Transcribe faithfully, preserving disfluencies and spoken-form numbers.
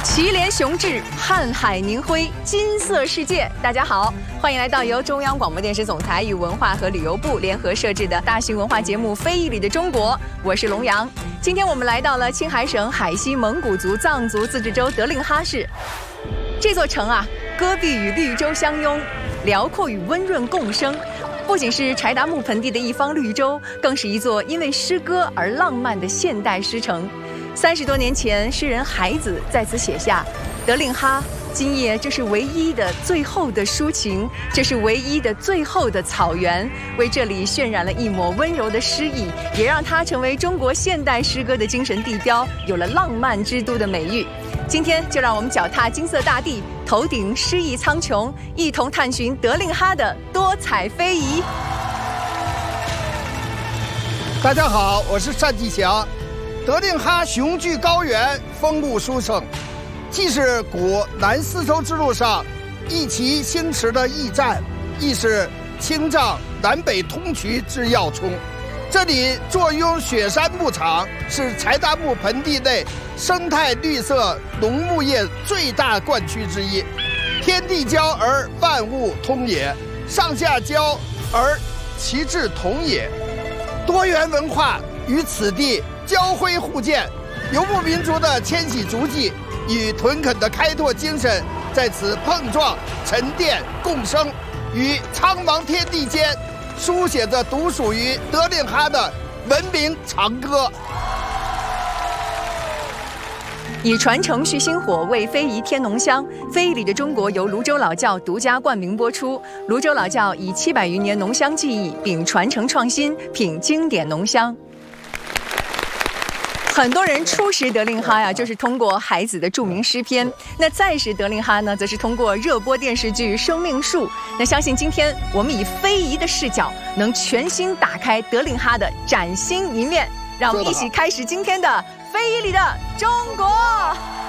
祁连雄志，瀚海凝辉，金色世界。大家好，欢迎来到由中央广播电视总台与文化和旅游部联合设置的大型文化节目《非遗里的中国》，我是龙阳。今天我们来到了青海省海西蒙古族藏族自治州德令哈市。这座城啊，戈壁与绿洲相拥，辽阔与温润共生。不仅是柴达木盆地的一方绿洲，更是一座因为诗歌而浪漫的现代诗城。三十多年前，诗人海子在此写下：“德令哈，今夜这是唯一的、最后的抒情，这是唯一的、最后的草原。”为这里渲染了一抹温柔的诗意，也让它成为中国现代诗歌的精神地标，有了“浪漫之都”的美誉。今天就让我们脚踏金色大地，头顶诗意苍穹，一同探寻德令哈的多彩非遗。 大家好，我是单霁翔。德令哈雄踞高原，风物殊胜，既是古南丝绸之路上一骑星驰的驿站，亦是青藏南北通衢之要冲。这里坐拥雪山牧场，是柴达木盆地内生态绿色农牧业最大灌区之一。天地交而万物通也，上下交而其志同也。多元文化与此地交辉互鉴，游牧民族的迁徙足迹与屯垦的开拓精神在此碰撞、沉淀、共生，于苍茫天地间书写着独属于德令哈的文明长歌。 以传承续薪火，为非遗添浓香。非遗里的中国由泸州老窖独家冠名播出。泸州老窖以七百余年浓香技艺，并传承创新，品经典浓香。很多人初识德令哈呀，就是通过海子的著名诗篇；那再识德令哈呢，则是通过热播电视剧《生命树》。那相信今天我们以非遗的视角，能全新打开德令哈的崭新一面。让我们一起开始今天的非遗里的中国。